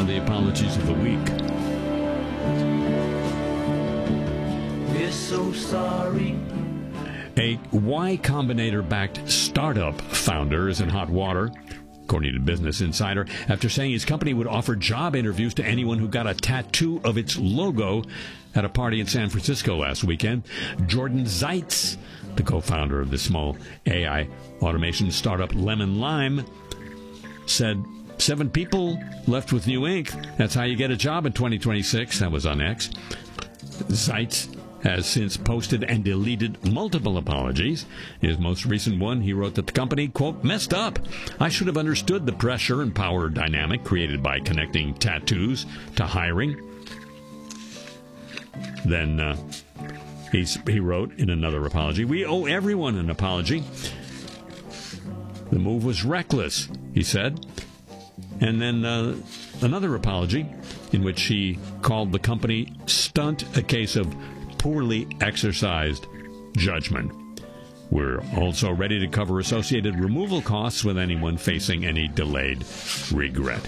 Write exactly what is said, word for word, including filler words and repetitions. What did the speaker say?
the apologies of the week. We're so sorry. A Y Combinator-backed startup founder is in hot water, according to Business Insider, after saying his company would offer job interviews to anyone who got a tattoo of its logo at a party in San Francisco last weekend. Jordan Zeitz, the co-founder of the small A I automation startup Lemon Lime, said seven people left with new ink. That's how you get a job in twenty twenty-six. That was on X. Zeitz has since posted and deleted multiple apologies. His most recent one, he wrote that the company, quote, messed up. I should have understood the pressure and power dynamic created by connecting tattoos to hiring. Then uh, he's, he wrote in another apology, we owe everyone an apology. The move was reckless, he said. And then uh, another apology in which he called the company stunt a case of poorly exercised judgment. We're also ready to cover associated removal costs with anyone facing any delayed regret.